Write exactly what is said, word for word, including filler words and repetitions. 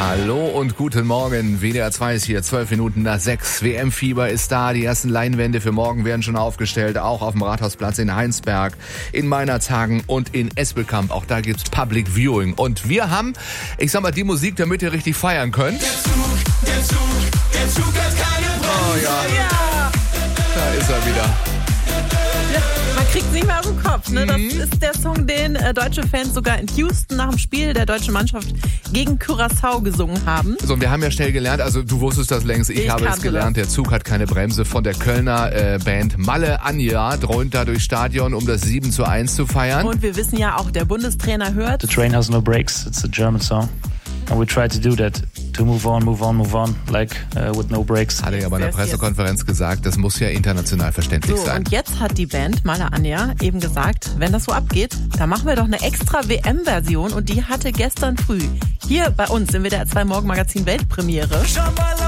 Hallo und guten Morgen. W D R zwei ist hier, zwölf Minuten nach sechs. W M-Fieber ist da. Die ersten Leinwände für morgen werden schon aufgestellt. Auch auf dem Rathausplatz in Heinsberg, in Meinerzhagen und in Espelkamp. Auch da gibt's Public Viewing. Und wir haben, ich sag mal, die Musik, damit ihr richtig feiern könnt. Der Zug, der Zug, der Zug hat keine Bremse. Oh ja. Ja. Da ist er wieder. Ja, man kriegt es nicht mehr aus dem Kopf. Ne? Das ist der Song, den äh, deutsche Fans sogar in Houston nach dem Spiel der deutschen Mannschaft gegen Curaçao gesungen haben. So, und wir haben ja schnell gelernt, also du wusstest das längst, ich, Ich habe es kannte gelernt, der Zug hat keine Bremse, von der Kölner äh, Band Malle Anja dröhnt da durchs Stadion, um das sieben zu eins zu feiern. Und wir wissen ja auch, der Bundestrainer hört. The train has no brakes. It's a German song. And we try to do that. To move on, move on, move on, like uh, with no brakes. Hat er ja bei einer Pressekonferenz gesagt, das muss ja international verständlich So, sein. und jetzt hat die Band Malle Anja eben gesagt, wenn das so abgeht, dann machen wir doch eine extra W M-Version und die hatte gestern früh hier bei uns im W D R zwei Morgenmagazin Weltpremiere.